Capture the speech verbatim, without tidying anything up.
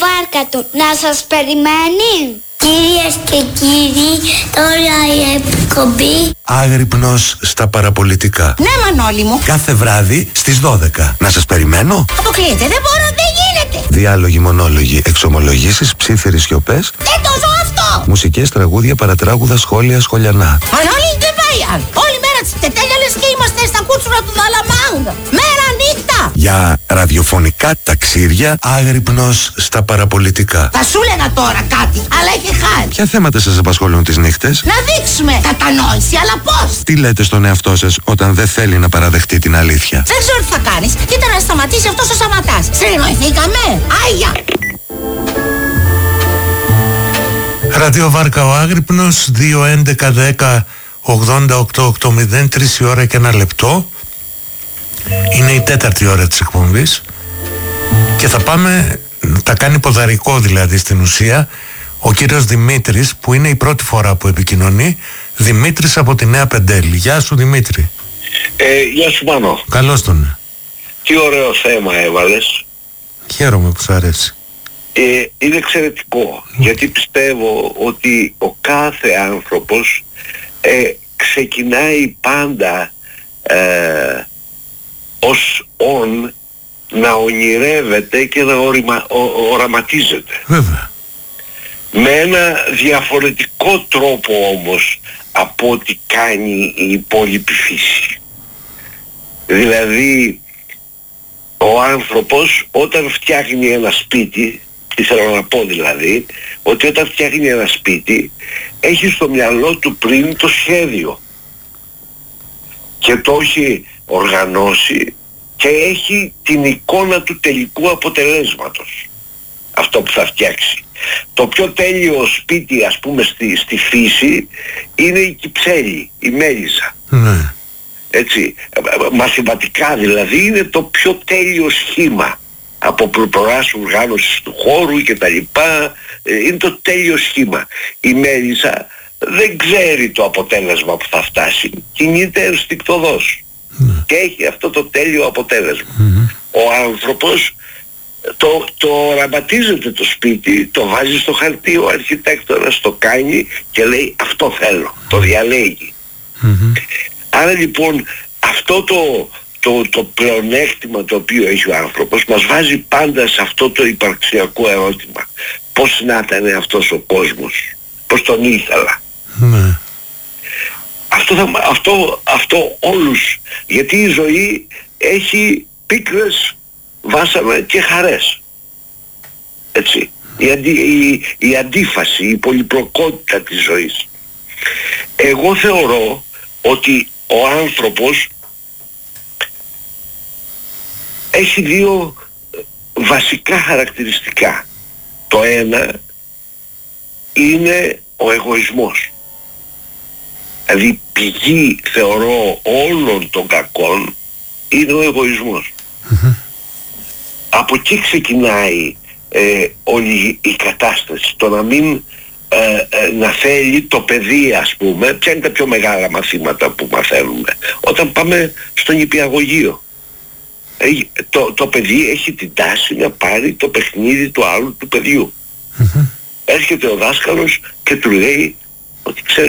Βάρκα του να σας περιμένει. Κυρίες και κύριοι, τώρα η εκπομπή Άγρυπνος στα παραπολιτικά. Ναι, Μανώλη μου. Κάθε βράδυ στις δώδεκα. Να σας περιμένω. Αποκλείεται, δεν μπορώ, δεν γίνεται. Διάλογοι, μονόλογοι, εξομολογήσεις, ψίθυρες σιωπές. Δεν το ζω αυτό. Μουσικές, τραγούδια, παρατράγουδα, σχόλια, σχολιανά. Μανώλη, δεν πάει άλλο. Όλη μέρα της τετέλια λες και είμαστε στα κούτσουρα του Δαλαμάγκα. Μέρα νύχτα. Για ραδιοφωνικά ταξίδια, άγρυπνος στα παραπολιτικά. Θα σου έλεγα τώρα κάτι, αλλά έχει χάρη. Ποια θέματα σας απασχολούν τις νύχτες? Να δείξουμε κατανόηση, αλλά πώς? Τι λέτε στον εαυτό σας όταν δεν θέλει να παραδεχτεί την αλήθεια? Δεν ξέρω τι θα κάνεις. Κοίτα να σταματήσει αυτός ο Σαματάς. Συνεννοηθήκαμε. Άγια. Ράδιο Βάρκα ο Άγρυπνος, δύο έντεκα δέκα ογδόντα οκτώ οκτακόσια, τρεις η ώρα και ένα λεπτό. Είναι η τέταρτη ώρα της εκπομπής και θα πάμε, τα κάνει ποδαρικό δηλαδή στην ουσία, ο κύριος Δημήτρης, που είναι η πρώτη φορά που επικοινωνεί. Δημήτρης από τη Νέα Πεντέλη. Γεια σου, Δημήτρη. Ε, γεια σου, Μάνο. Καλώς τον. Τι ωραίο θέμα έβαλες. Χαίρομαι που σου αρέσει. Ε, είναι εξαιρετικό, γιατί πιστεύω ότι ο κάθε άνθρωπος ε, ξεκινάει πάντα ε, ως ον να ονειρεύεται και να ορημα, ο, οραματίζεται. Βέβαια. Με ένα διαφορετικό τρόπο όμως από ό,τι κάνει η υπόλοιπη φύση. Δηλαδή ο άνθρωπος όταν φτιάχνει ένα σπίτι, τι θέλω να πω δηλαδή, ότι όταν φτιάχνει ένα σπίτι έχει στο μυαλό του πριν το σχέδιο και το έχει οργανώσει και έχει την εικόνα του τελικού αποτελέσματος, αυτό που θα φτιάξει. Το πιο τέλειο σπίτι, ας πούμε, στη, στη φύση είναι η Κυψέλη, η Μέλισσα. Ναι. Έτσι, μαθηματικά δηλαδή είναι το πιο τέλειο σχήμα από προποράς οργάνωσης του χώρου και τα λοιπά, είναι το τέλειο σχήμα. Η Μέλισσα δεν ξέρει το αποτέλεσμα που θα φτάσει, κινείται ενστικτωδώς ναι. και έχει αυτό το τέλειο αποτέλεσμα. Mm-hmm. Ο άνθρωπος το, το οραματίζεται το σπίτι, το βάζει στο χαρτί, ο αρχιτέκτονας το κάνει και λέει αυτό θέλω, το διαλέγει. Mm-hmm. Άρα λοιπόν αυτό το, το, το πλεονέκτημα το οποίο έχει ο άνθρωπος μας βάζει πάντα σε αυτό το υπαρξιακό ερώτημα. Πώς να ήταν αυτός ο κόσμος, πώς τον ήθελα. Mm-hmm. Αυτό, θα, αυτό, αυτό όλους, γιατί η ζωή έχει πίκρες, βάσανα και χαρές. Έτσι. Η, αντι, η, η αντίφαση, η πολυπλοκότητα της ζωής. Εγώ θεωρώ ότι ο άνθρωπος έχει δύο βασικά χαρακτηριστικά. Το ένα είναι ο εγωισμός. Δηλαδή πηγή, θεωρώ, όλων των κακών είναι ο εγωισμός. Mm-hmm. Από εκεί ξεκινάει ε, όλη η κατάσταση. Το να μην ε, ε, να θέλει το παιδί, ας πούμε, ποια είναι τα πιο μεγάλα μαθήματα που μαθαίνουμε όταν πάμε στο νηπιαγωγείο. Ε, το, το παιδί έχει την τάση να πάρει το παιχνίδι του άλλου του παιδιού. Mm-hmm. Έρχεται ο δάσκαλος και του λέει ότι ξέρεις